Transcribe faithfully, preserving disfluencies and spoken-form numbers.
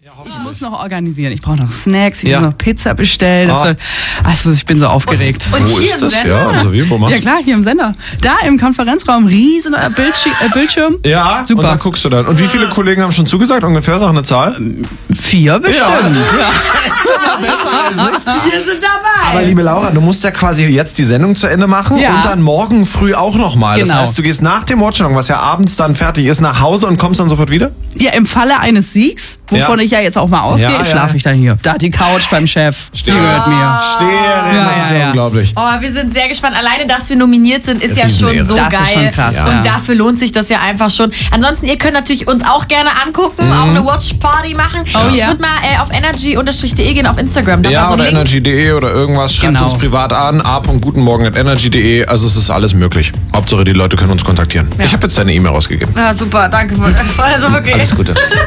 Ich muss noch organisieren. Ich brauche noch Snacks, ich Ja. muss noch Pizza bestellen. Ah. Also ich bin so aufgeregt. Und Wo hier ist im das? Sender? Ja, also wie, wo machst Ja klar, hier im Sender. Da im Konferenzraum, riesen Bildschirm. Äh, Bildschirm. Ja, Super. und da guckst du dann. Und wie viele Kollegen haben schon zugesagt? Ungefähr, sag eine Zahl. Vier bestimmt. Ja. Wir sind dabei. Aber liebe Laura, du musst ja quasi jetzt die Sendung zu Ende machen Ja. und dann morgen früh auch nochmal. Das Genau. heißt, du gehst nach dem Watchalong, was ja abends dann fertig ist, nach Hause und kommst dann sofort wieder? Ja, im Falle eines Siegs, wovon Ja. ich ja jetzt auch mal ausgehe, Ja, ja. schlafe ich dann hier. Da hat die Couch beim Chef. Die gehört mir. Stehe, Ja, das ist ja, ja ja. unglaublich. Oh, wir sind sehr gespannt. Alleine, dass wir nominiert sind, ist Ja, ja die schon sind so irre. Das ist geil. schon krass, Und ja. dafür lohnt sich das ja einfach schon. Ansonsten, ihr könnt natürlich uns auch gerne angucken, auch eine Watch-Party machen. Oh, ich ja. würde mal äh, auf energy-de gehen auf Instagram. Da war Ja, so ein oder Link. energy punkt de oder irgendwas. Schreibt Genau. uns privat an. a punkt gutenmorgen at energy punkt de. Also es ist alles möglich. Hauptsache, die Leute können uns kontaktieren. Ich habe jetzt deine E-Mail rausgegeben. Ja, super, danke. Also wirklich. Alles Gute.